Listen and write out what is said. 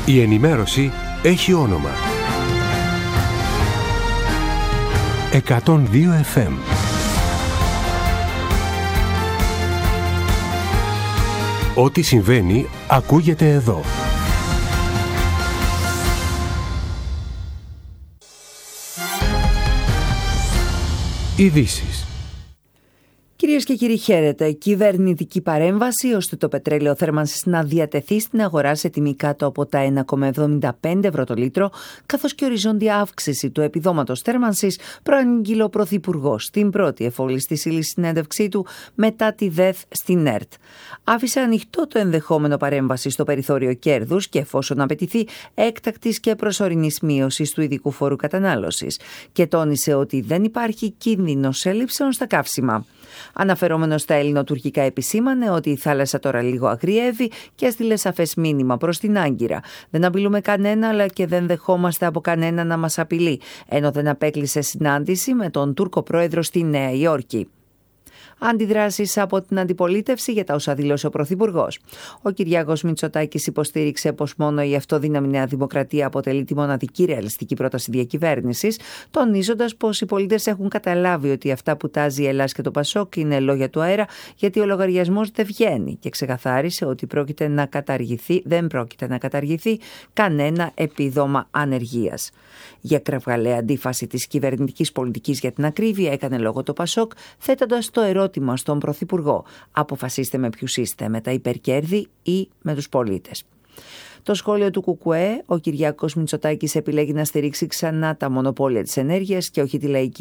Η ενημέρωση έχει όνομα. 102 FM. Ό,τι συμβαίνει ακούγεται εδώ. Ειδήσεις. Κυρίες και κύριοι, χαίρετε. Κυβερνητική παρέμβαση ώστε το πετρέλαιο θέρμανσης να διατεθεί στην αγορά σε τιμή κάτω από τα 1,75 ευρώ το λίτρο, καθώς και οριζόντια αύξηση του επιδόματος θέρμανσης, προανήγγειλε ο Πρωθυπουργός στην πρώτη εφόλιστη ύλη συνέντευξή του μετά τη ΔΕΘ στην ΕΡΤ. Άφησε ανοιχτό το ενδεχόμενο παρέμβαση στο περιθώριο κέρδους και, εφόσον απαιτηθεί, έκτακτης και προσωρινής μείωσης του ειδικού φόρου κατανάλωσης, και τόνισε ότι δεν υπάρχει κίνδυνος έλλειψεων στα καύσιμα. Αναφερόμενος στα ελληνοτουρκικά, επισήμανε ότι η θάλασσα τώρα λίγο αγριεύει και έστειλε σαφές μήνυμα προς την Άγκυρα. Δεν απειλούμε κανένα, αλλά και δεν δεχόμαστε από κανένα να μας απειλεί, ενώ δεν απέκλεισε συνάντηση με τον Τούρκο πρόεδρο στη Νέα Υόρκη. Αντιδράσεις από την αντιπολίτευση για τα όσα δήλωσε ο Πρωθυπουργός. Ο Κυριάκος Μητσοτάκης υποστήριξε πως μόνο η αυτοδύναμη Νέα Δημοκρατία αποτελεί τη μοναδική ρεαλιστική πρόταση διακυβέρνησης, τονίζοντας πως οι πολίτες έχουν καταλάβει ότι αυτά που τάζει η Ελλάς και το Πασόκ είναι λόγια του αέρα, γιατί ο λογαριασμός δεν βγαίνει, και ξεκαθάρισε ότι δεν πρόκειται να καταργηθεί κανένα επίδομα ανεργίας. Για κραυγαλαία αντίφαση της κυβερνητικής πολιτικής, για την ακρίβεια, έκανε λόγο το Πασόκ, θέτοντας το ερώτημα στον Πρωθυπουργό: αποφασίστε με ποιους είστε, με τα υπερκέρδη ή με τους πολίτες. Το σχόλιο του ΚΚΕ: ο Κυριάκος Μητσοτάκης επιλέγει να στηρίξει ξανά τα μονοπόλια της ενέργειας και όχι τη λαϊκή